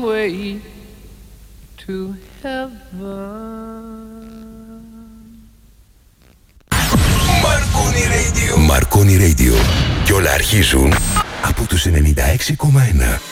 way to heaven. Marconi Radio. Και όλα αρχίζουν από τους 96,1.